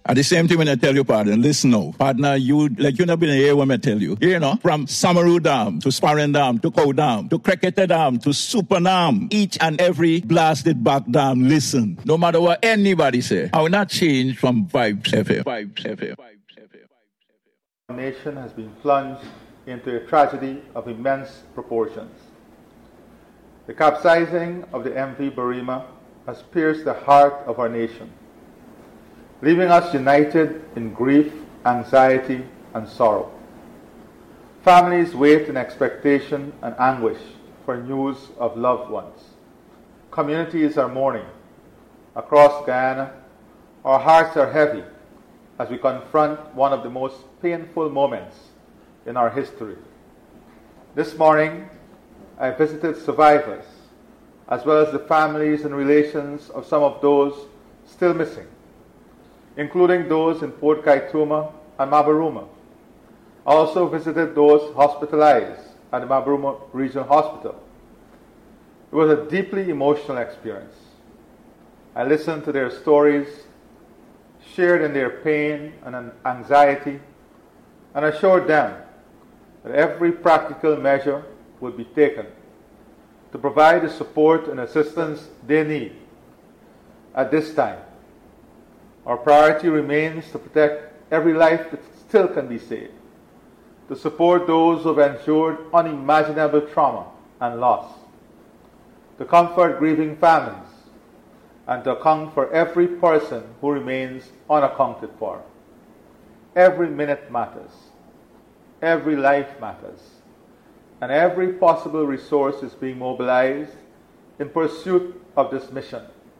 At the same time, when I tell you, pardon, listen now. Partner, you not been here when I tell you. You know, from Samaru Dam to Sparren Dam to Cow Dam to Cricket Dam to Super Dam, each and every blasted back dam, listen. No matter what anybody say, I will not change from Vibes FM. Vibes FM. Our nation has been plunged into a tragedy of immense proportions. The capsizing of the MV Barima has pierced the heart of our nation, leaving us united in grief, anxiety, and sorrow. Families wait in expectation and anguish for news of loved ones. Communities are mourning. Across Guyana, our hearts are heavy as we confront one of the most painful moments in our history. This morning, I visited survivors, as well as the families and relations of some of those still missing, including those in Port Kaituma and Mabaruma. I also visited those hospitalized at the Mabaruma Regional Hospital. It was a deeply emotional experience. I listened to their stories, shared in their pain and anxiety, and assured them that every practical measure would be taken to provide the support and assistance they need at this time. Our priority remains to protect every life that still can be saved, to support those who have endured unimaginable trauma and loss, to comfort grieving families, and to account for every person who remains unaccounted for. Every minute matters. Every life matters. And every possible resource is being mobilized in pursuit of this mission.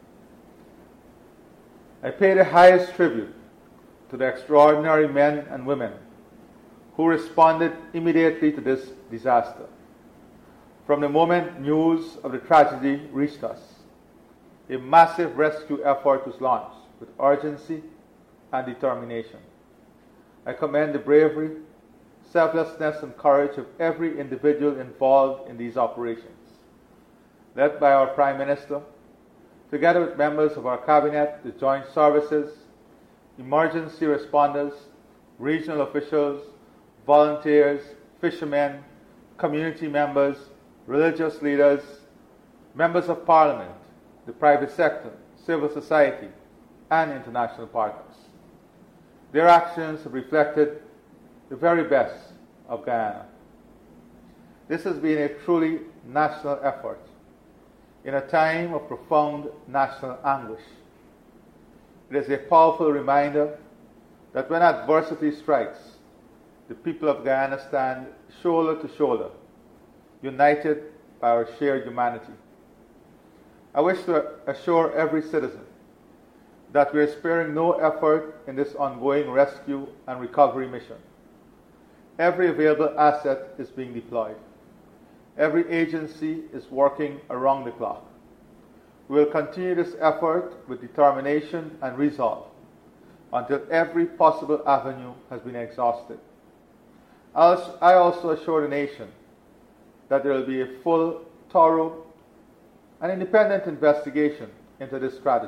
I pay the highest tribute to the extraordinary men and women who responded immediately to this disaster. From the moment news of the tragedy reached us, a massive rescue effort was launched with urgency and determination. I commend the bravery, selflessness, and courage of every individual involved in these operations, led by our Prime Minister, together with members of our Cabinet, the Joint Services, emergency responders, regional officials, volunteers, fishermen, community members, religious leaders, members of Parliament, the private sector, civil society, and international partners. Their actions have reflected the very best of Guyana. This has been a truly national effort in a time of profound national anguish. It is a powerful reminder that when adversity strikes, the people of Guyana stand shoulder to shoulder, united by our shared humanity. I wish to assure every citizen that we are sparing no effort in this ongoing rescue and recovery mission. Every available asset is being deployed. Every agency is working around the clock. We will continue this effort with determination and resolve until every possible avenue has been exhausted. I also assure the nation that there will be a full, thorough, and independent investigation into this strategy.